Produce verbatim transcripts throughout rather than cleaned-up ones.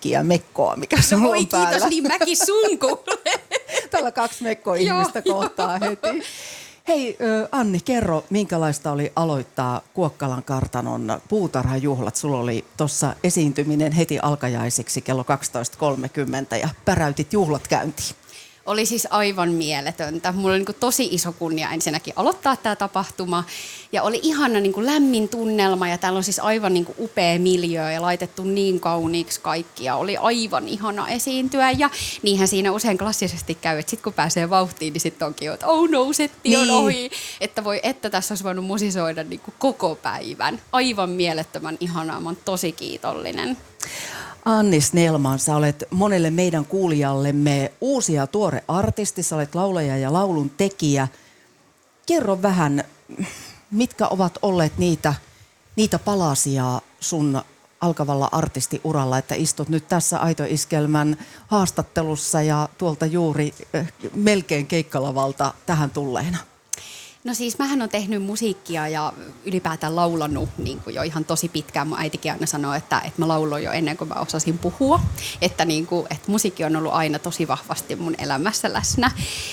mäkkiä, mekkoa, mikä sulla Oi on päällä. kiitos, niin mäki sun kuule. Tällä kaksi mekko-ihmistä kohtaa heti. Hei Anni, kerro, minkälaista oli aloittaa Kuokkalan kartanon puutarhajuhlat? Sulla oli tuossa esiintyminen heti alkajaisiksi kello kaksitoista kolmekymmentä ja päräytit juhlat käyntiin. Oli siis aivan mieletöntä. Mulla oli niin kuin tosi iso kunnia ensinnäkin aloittaa tämä tapahtuma. Ja oli ihana niin kuin lämmin tunnelma ja täällä on siis aivan niin kuin upea miljöö ja laitettu niin kauniiksi kaikkia. Oli aivan ihana esiintyä ja niinhän siinä usein klassisesti käy, että sitten kun pääsee vauhtiin, niin sitten onkin jo, että oh no, setti on niin. ohi. Että voi, että tässä olisi voinut musisoida niin kuin koko päivän. Aivan mielettömän ihanaa, mä oon tosi kiitollinen. Anni Snellman, sä olet monelle meidän kuulijallemme uusi ja tuore artisti, sä olet laulaja ja laulun tekijä. Kerro vähän, mitkä ovat olleet niitä, niitä palasia sun alkavalla artistiuralla, että istut nyt tässä Aito-iskelmän haastattelussa ja tuolta juuri äh, melkein keikkalavalta tähän tulleena. No siis mähän on tehnyt musiikkia ja ylipäätään laulanut niin kuin jo ihan tosi pitkään. Mun äitikin aina sanoo, että, että mä lauloin jo ennen kuin mä osasin puhua. Että, niin kuin, että musiikki on ollut aina tosi vahvasti mun elämässä läsnä.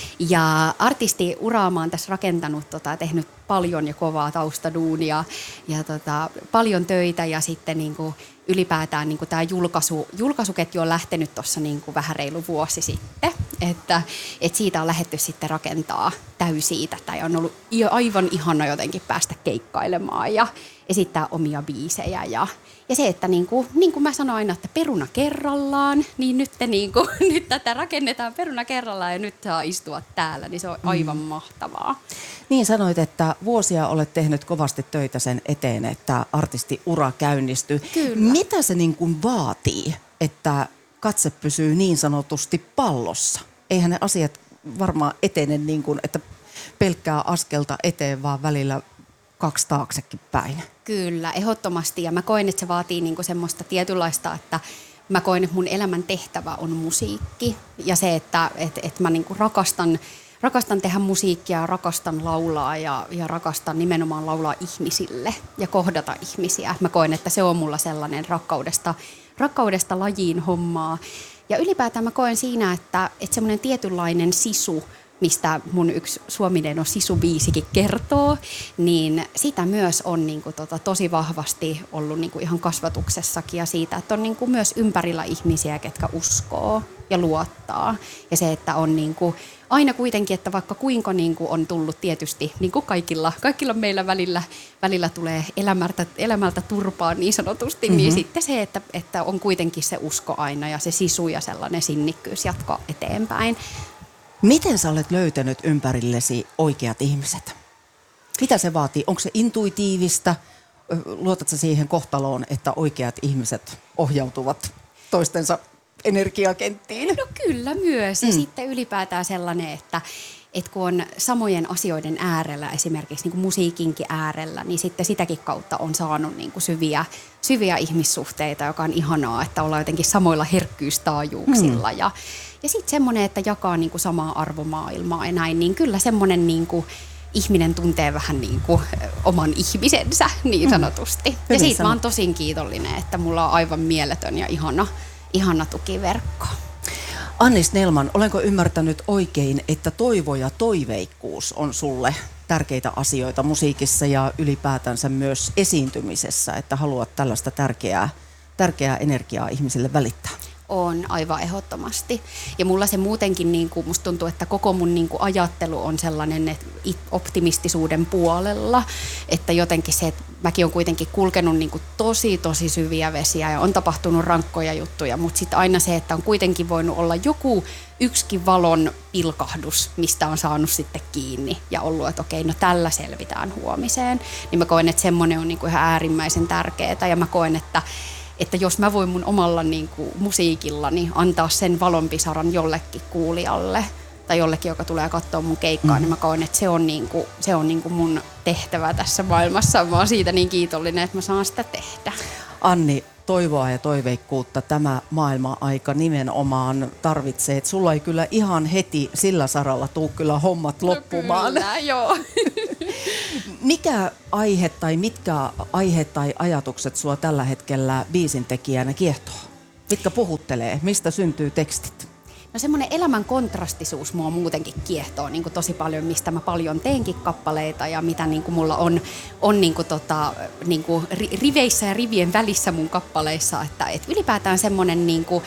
Ja artistiuraa mä oon tässä rakentanut, tota, tehnyt paljon ja kovaa taustaduunia ja tota, paljon töitä ja sitten niin kuin ylipäätään niin kuin tämä julkaisu, julkaisuketju on lähtenyt tuossa niin kuin vähän reilu vuosi sitten, että, että siitä on lähdetty sitten rakentaa täysiä tätä ja on ollut aivan ihana jotenkin päästä keikkailemaan ja esittää omia biisejä ja, ja se, että niin kuin, niin kuin mä sanoin aina, että peruna kerrallaan, niin nyt, te niin kuin, nyt tätä rakennetaan peruna kerrallaan ja nyt saa istua täällä, niin se on aivan mm. mahtavaa. Niin sanoit, että vuosia olet tehnyt kovasti töitä sen eteen, että artistiura käynnistyy. Kyllä. Mitä se niin kuin vaatii, että katse pysyy niin sanotusti pallossa? Eihän ne asiat varmaan etene niin kuin, että pelkkää askelta eteen, vaan välillä kaksi taaksekin päin. Kyllä, ehdottomasti. Ja mä koen, että se vaatii niinku semmoista tietynlaista, että mä koen, että mun elämän tehtävä on musiikki. Ja se, että et, et mä niinku rakastan, rakastan tehdä musiikkia, rakastan laulaa ja, ja rakastan nimenomaan laulaa ihmisille ja kohdata ihmisiä. Mä koen, että se on mulla sellainen rakkaudesta, rakkaudesta lajiin hommaa. Ja ylipäätään mä koen siinä, että, että semmoinen tietynlainen sisu, mistä mun yksi Suominen on Sisu-biisikin kertoo, niin sitä myös on niin kuin, tota, tosi vahvasti ollut niin kuin ihan kasvatuksessakin ja siitä, että on niin kuin, myös ympärillä ihmisiä, ketkä uskoo ja luottaa. Ja se, että on niin kuin, aina kuitenkin, että vaikka kuinka niin kuin, on tullut tietysti, niin kuin kaikilla, kaikilla meillä välillä, välillä tulee elämältä, elämältä turpaan niin sanotusti, mm-hmm. niin sitten se, että, että on kuitenkin se usko aina ja se sisu ja sellainen sinnikkyys jatkaa eteenpäin. Miten sä olet löytänyt ympärillesi oikeat ihmiset? Mitä se vaatii? Onko se intuitiivista? Luotatko siihen kohtaloon, että oikeat ihmiset ohjautuvat toistensa energiakenttiin? No kyllä myös. Ja mm. sitten ylipäätään sellainen, että, että kun on samojen asioiden äärellä, esimerkiksi niin kuin musiikinkin äärellä, niin sitten sitäkin kautta on saanut niin kuin syviä, syviä ihmissuhteita, joka on ihanaa, että ollaan jotenkin samoilla herkkyystaajuuksilla. Mm. Ja, ja sitten semmoinen, että jakaa niin kuin samaa arvomaailmaa ja näin, niin kyllä semmoinen niin kuin ihminen tuntee vähän niin kuin oman ihmisensä niin sanotusti. Mm. Ja siitä mä oon tosin kiitollinen, että mulla on aivan mieletön ja ihana, ihana tukiverkko. Anni Snellman, olenko ymmärtänyt oikein, että toivo ja toiveikkuus on sulle tärkeitä asioita musiikissa ja ylipäätänsä myös esiintymisessä, että haluat tällaista tärkeää, tärkeää energiaa ihmisille välittää? On aivan ehdottomasti. Ja mulla se muutenkin, niin kuin, musta tuntuu, että koko mun niin kuin, ajattelu on sellainen että optimistisuuden puolella. Että jotenkin se, että mäkin olen kuitenkin kulkenut niin kuin, tosi, tosi syviä vesiä ja on tapahtunut rankkoja juttuja. Mutta sitten aina se, että on kuitenkin voinut olla joku yksikin valon pilkahdus, mistä on saanut sitten kiinni ja ollut, että okei, no tällä selvitään huomiseen. Niin mä koen, että semmoinen on niin kuin, ihan äärimmäisen tärkeää ja mä koen, että että jos mä voin mun omalla niin kuin, musiikillani antaa sen valonpisaran jollekin kuulijalle tai jollekin, joka tulee katsoa mun keikkaa, mm. niin mä koen, että se on, niin kuin, se on niin kuin mun tehtävä tässä maailmassa. Mä oon siitä niin kiitollinen, että mä saan sitä tehdä. Anni, toivoa ja toiveikkuutta tämä maailma-aika nimenomaan tarvitsee. Et sulla ei kyllä ihan heti sillä saralla tuu kyllä hommat loppumaan. No kyllä, joo. Mikä aihe tai mitkä aihe tai ajatukset sua tällä hetkellä biisintekijänä kiehtoo? mitkä puhuttelee? Mistä syntyy tekstit? No semmoinen elämän kontrastisuus mua muutenkin kiehtoo niin kuin tosi paljon, mistä mä paljon teenkin kappaleita ja mitä niin kuin mulla on, on niin kuin tota, niin kuin riveissä ja rivien välissä mun kappaleissa. Että, että ylipäätään semmoinen, niin kuin,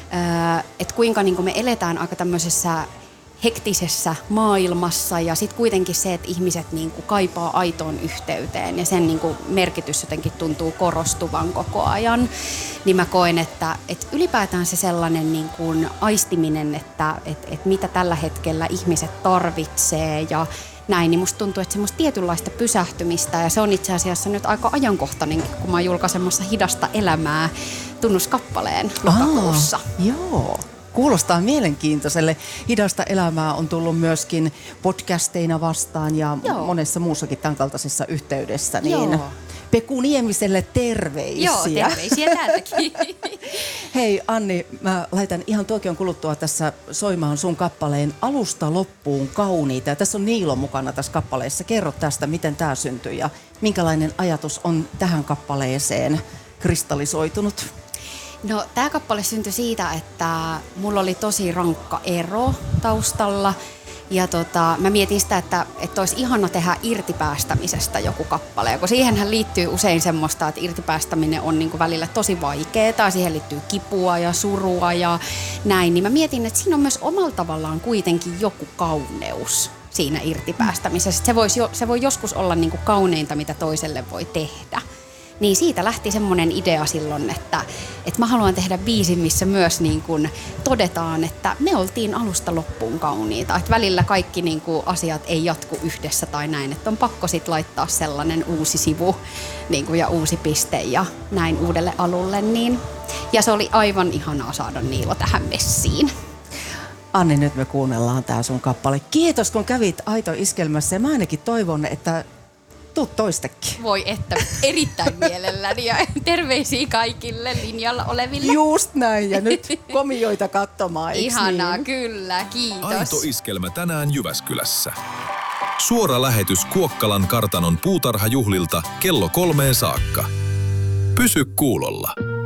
että kuinka niin kuin me eletään aika tämmöisessä hektisessä maailmassa ja sitten kuitenkin se, että ihmiset niin kuin kaipaa aitoon yhteyteen ja sen niin kuin merkitys jotenkin tuntuu korostuvan koko ajan, niin mä koen, että, että ylipäätään se sellainen niin kuin aistiminen, että, että, että mitä tällä hetkellä ihmiset tarvitsee ja näin, niin musta tuntuu, että semmoista tietynlaista pysähtymistä ja se on itse asiassa nyt aika ajankohtainenkin, kun mä oon julkaisemassa Hidasta elämää tunnuskappaleen lokakuussa. Aa, joo. Kuulostaa mielenkiintoiselle. Hidasta elämää on tullut myöskin podcasteina vastaan ja Joo. monessa muussakin tämän kaltaisessa yhteydessä. Niin Joo. Peku Niemiselle terveisiä. Joo, terveisiä täältäkin. Hei Anni, mä laitan ihan tuokion kuluttua tässä soimaan sun kappaleen alusta loppuun kauniita. Ja tässä on Niilo mukana tässä kappaleessa. Kerro tästä, miten tämä syntyi ja minkälainen ajatus on tähän kappaleeseen kristallisoitunut? No, tämä kappale syntyi siitä, että mulla oli tosi rankka ero taustalla ja tota, mä mietin sitä, että, että olisi ihana tehdä irtipäästämisestä joku kappale. Ja kun siihenhän liittyy usein semmoista, että irtipäästäminen on niin kuin välillä tosi vaikeaa, siihen liittyy kipua ja surua ja näin, niin mä mietin, että siinä on myös omalla tavallaan kuitenkin joku kauneus siinä irtipäästämisessä. Se, voisi, se voi joskus olla niin kuin kauneinta, mitä toiselle voi tehdä. Niin siitä lähti semmoinen idea silloin, että, että mä haluan tehdä biisin, missä myös niin kuin todetaan, että me oltiin alusta loppuun kauniita. Että välillä kaikki niin kuin asiat ei jatku yhdessä tai näin, että on pakko sit laittaa sellainen uusi sivu niin kuin ja uusi piste ja näin uudelle alulle. Niin. Ja se oli aivan ihanaa saada Niilo tähän messiin. Anni, nyt me kuunnellaan tää sun kappale. Kiitos, kun kävit Aito-iskelmässä ja mä ainakin toivon, että tuut toistekin. Voi että, erittäin mielelläni ja terveisiä kaikille linjalla oleville. Just näin ja nyt komioita katsomaan, eiks Ihanaa, niin? Kyllä, kiitos. Aito-iskelmä tänään Jyväskylässä. Suora lähetys Kuokkalan kartanon puutarhajuhlilta kello kolmeen saakka. Pysy kuulolla.